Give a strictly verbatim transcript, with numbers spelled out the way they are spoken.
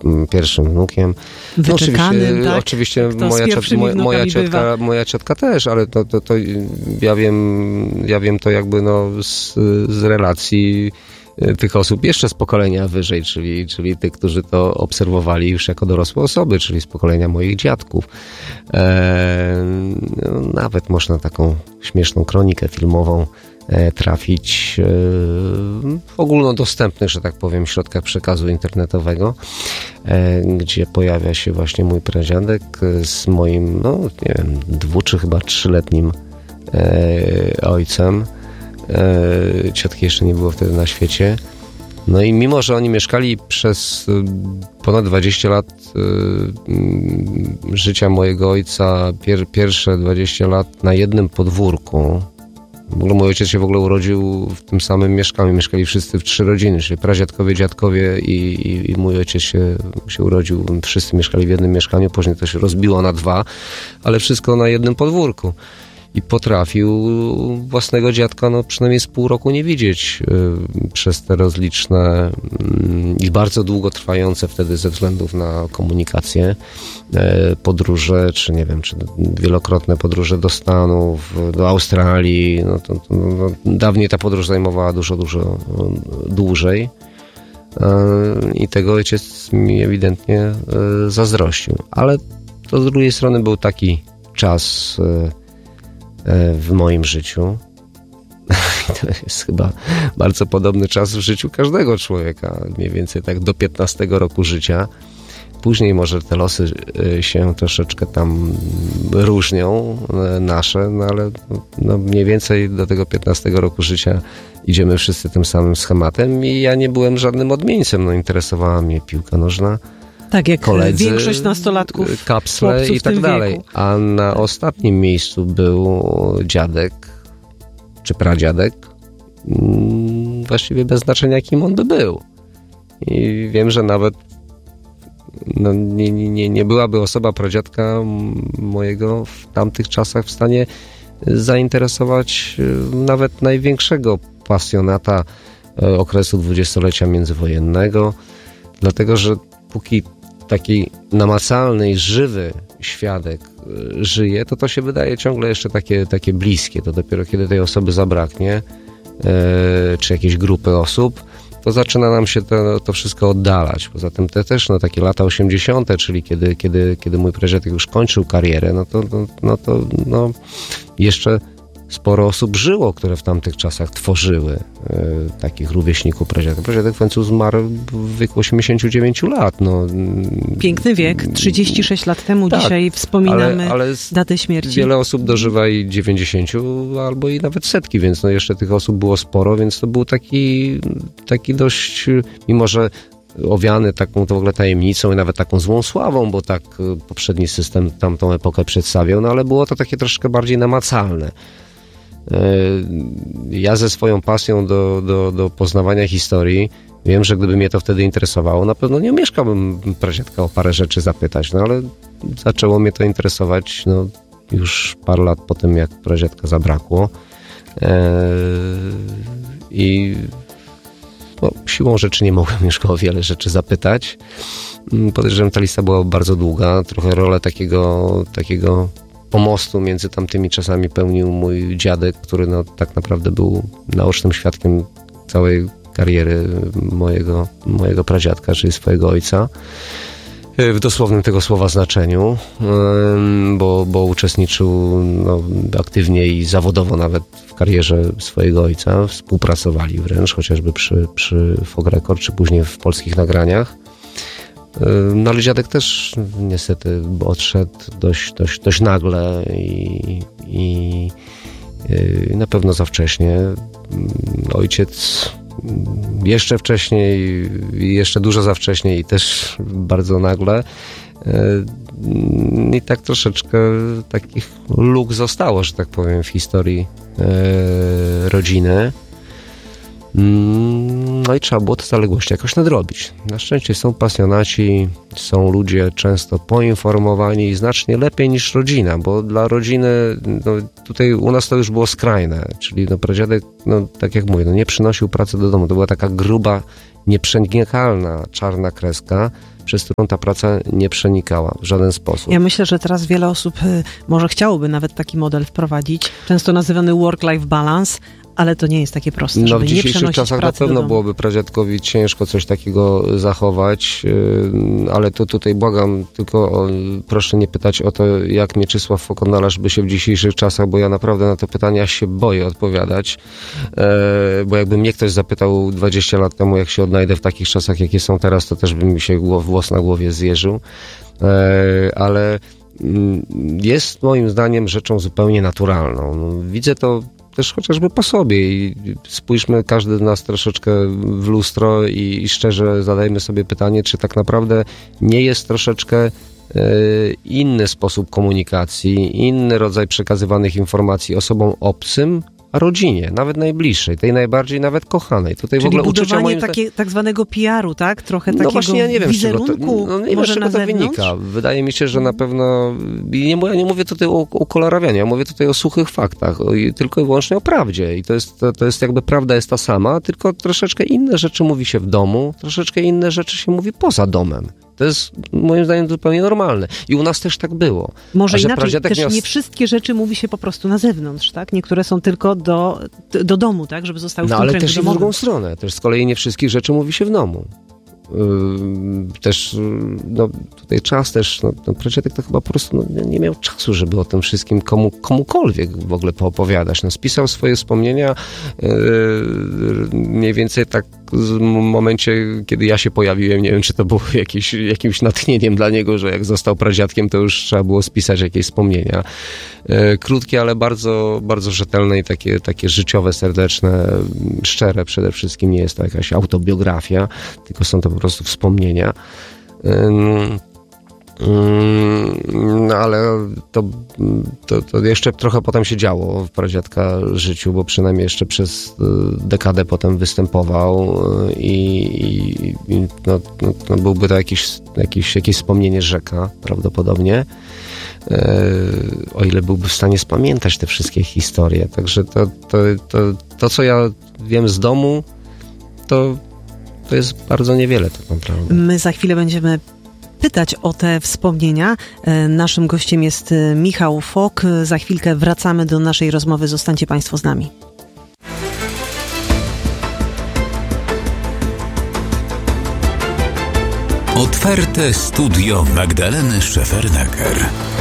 pierwszym wnukiem. Wyczekanym, no, oczywiście, tak? oczywiście Kto moja, ciot, moja, moja, ciotka, bywa. moja ciotka też, ale to, to, to ja wiem, ja wiem to jakby no z, z relacji tych osób jeszcze z pokolenia wyżej, czyli, czyli tych, którzy to obserwowali już jako dorosłe osoby, czyli z pokolenia moich dziadków. E, no, nawet można taką śmieszną kronikę filmową e, trafić e, w ogólnodostępnych, że tak powiem, środkach przekazu internetowego, e, gdzie pojawia się właśnie mój pradziadek z moim, no nie wiem, dwu czy chyba trzyletnim e, ojcem. E, ciotki jeszcze nie było wtedy na świecie. No i mimo, że oni mieszkali przez ponad dwadzieścia lat e, życia mojego ojca, pier, pierwsze dwadzieścia lat na jednym podwórku. W ogóle mój ojciec się w ogóle urodził w tym samym mieszkaniu. Mieszkali wszyscy w trzy rodziny, czyli pradziadkowie, dziadkowie i, i, i mój ojciec się, się urodził. Wszyscy mieszkali w jednym mieszkaniu, później to się rozbiło na dwa, ale wszystko na jednym podwórku. I potrafił własnego dziadka no, przynajmniej z pół roku nie widzieć y, przez te rozliczne y, i bardzo długotrwające wtedy ze względów na komunikację y, podróże, czy nie wiem, czy wielokrotne podróże do Stanów, do Australii. No, to, to, no, dawniej ta podróż zajmowała dużo, dużo dłużej. Y, I tego ojciec mi ewidentnie y, zazdrościł. Ale to z drugiej strony był taki czas y, w moim życiu. To jest chyba bardzo podobny czas w życiu każdego człowieka, mniej więcej tak do piętnastego roku życia. Później może te losy się troszeczkę tam różnią, nasze, no ale no mniej więcej do tego piętnastego roku życia idziemy wszyscy tym samym schematem i ja nie byłem żadnym odmieńcem. No, interesowała mnie piłka nożna. Tak, jak koledzy, większość nastolatków, kapsle i tak dalej. Wieku. A na ostatnim miejscu był dziadek, czy pradziadek, właściwie bez znaczenia, kim on by był. I wiem, że nawet no, nie, nie, nie byłaby osoba pradziadka mojego w tamtych czasach w stanie zainteresować nawet największego pasjonata okresu dwudziestolecia międzywojennego, dlatego, że póki taki namacalny i żywy świadek żyje, to to się wydaje ciągle jeszcze takie, takie bliskie. To dopiero kiedy tej osoby zabraknie, e, czy jakiejś grupy osób, to zaczyna nam się to, to wszystko oddalać. Poza tym te też no, takie lata osiemdziesiąte, czyli kiedy, kiedy, kiedy mój pradziadek już kończył karierę, no to, no, no to no, jeszcze sporo osób żyło, które w tamtych czasach tworzyły e, takich rówieśników pradziadka. Pradziadek w końcu zmarł w wieku osiemdziesięciu dziewięciu lat. No. Piękny wiek, trzydzieści sześć lat temu tak, dzisiaj wspominamy ale, ale datę śmierci. Wiele osób dożywa i dziewięćdziesięciu albo i nawet setki, więc no jeszcze tych osób było sporo, więc to był taki, taki dość, mimo że owiany taką to w ogóle tajemnicą i nawet taką złą sławą, bo tak poprzedni system tamtą epokę przedstawiał, no ale było to takie troszkę bardziej namacalne. Ja ze swoją pasją do, do, do poznawania historii wiem, że gdyby mnie to wtedy interesowało, na pewno nie omieszkałbym pradziadka o parę rzeczy zapytać, no ale zaczęło mnie to interesować no, już parę lat po tym, jak pradziadka zabrakło i no, siłą rzeczy nie mogłem już go o wiele rzeczy zapytać. Podejrzewam, ta lista była bardzo długa, trochę rolę takiego, takiego pomostu między tamtymi czasami pełnił mój dziadek, który no, tak naprawdę był naocznym świadkiem całej kariery mojego, mojego pradziadka, czyli swojego ojca. W dosłownym tego słowa znaczeniu, bo, bo uczestniczył no, aktywnie i zawodowo nawet w karierze swojego ojca. Współpracowali wręcz, chociażby przy, przy Fog Record, czy później w polskich nagraniach. No ale dziadek też niestety odszedł dość, dość, dość nagle i, i, i na pewno za wcześnie. Ojciec jeszcze wcześniej, jeszcze dużo za wcześnie i też bardzo nagle. I tak troszeczkę takich luk zostało, że tak powiem, w historii rodziny. No i trzeba było te zaległości jakoś nadrobić. Na szczęście są pasjonaci, są ludzie często poinformowani i znacznie lepiej niż rodzina, bo dla rodziny, no tutaj u nas to już było skrajne, czyli no pradziadek, no tak jak mówię, no nie przynosił pracy do domu, to była taka gruba, nieprzenikalna czarna kreska, przez którą ta praca nie przenikała w żaden sposób. Ja myślę, że teraz wiele osób może chciałoby nawet taki model wprowadzić, często nazywany work-life balance, ale to nie jest takie proste, no, żeby w nie dzisiejszych czasach na pewno byłoby pradziadkowi ciężko coś takiego zachować, ale to tutaj błagam, tylko o, proszę nie pytać o to, jak Mieczysław Fokonalarz by się w dzisiejszych czasach, bo ja naprawdę na te pytania się boję odpowiadać, bo jakby mnie ktoś zapytał dwadzieścia lat temu, jak się odnajdę w takich czasach, jakie są teraz, to też by mi się włos na głowie zjeżył, ale jest moim zdaniem rzeczą zupełnie naturalną. Widzę to też chociażby po sobie i spójrzmy każdy z nas troszeczkę w lustro i, i szczerze zadajmy sobie pytanie, czy tak naprawdę nie jest troszeczkę e, inny sposób komunikacji, inny rodzaj przekazywanych informacji osobom obcym, a rodzinie, nawet najbliższej, tej najbardziej nawet kochanej. Tutaj Czyli w ogóle budowanie moim takie, tak zwanego P R u, tak? Trochę no takiego właśnie, ja nie wiem, wizerunku, z czego to, no nie wiem, może z czego to wynika. Wydaje mi się, że na pewno, i nie, ja nie mówię tutaj o, o kolorowianiu, ja mówię tutaj o suchych faktach, o, tylko i wyłącznie o prawdzie. I to jest, to, to jest jakby, prawda jest ta sama, tylko troszeczkę inne rzeczy mówi się w domu, troszeczkę inne rzeczy się mówi poza domem. To jest moim zdaniem zupełnie normalne. I u nas też tak było. Może inaczej, też miał... nie wszystkie rzeczy mówi się po prostu na zewnątrz, tak? Niektóre są tylko do, do domu, tak? Żeby zostały w no, tym ale kręgu też i w drugą stronę. Też z kolei nie wszystkich rzeczy mówi się w domu. Yy, też no, tutaj czas też, no, no pradziadek to chyba po prostu no, nie miał czasu, żeby o tym wszystkim komu, komukolwiek w ogóle poopowiadać. No, spisał swoje wspomnienia yy, mniej więcej tak w momencie, kiedy ja się pojawiłem, nie wiem, czy to było jakieś, jakimś natchnieniem dla niego, że jak został pradziadkiem, to już trzeba było spisać jakieś wspomnienia. Yy, krótkie, ale bardzo, bardzo rzetelne i takie, takie życiowe, serdeczne, szczere przede wszystkim. Nie jest to jakaś autobiografia, tylko są to po prostu wspomnienia. No ale to, to, to jeszcze trochę potem się działo w pradziadka życiu, bo przynajmniej jeszcze przez dekadę potem występował i, i no, no, byłby to jakieś, jakieś, jakieś wspomnienie rzeka prawdopodobnie, o ile byłby w stanie spamiętać te wszystkie historie. Także to, to, to, to co ja wiem z domu, to To jest bardzo niewiele tak naprawdę. My za chwilę będziemy pytać o te wspomnienia. Naszym gościem jest Michał Fok. Za chwilkę wracamy do naszej rozmowy. Zostańcie Państwo z nami. Otwarte studio Magdaleny Szefernaker.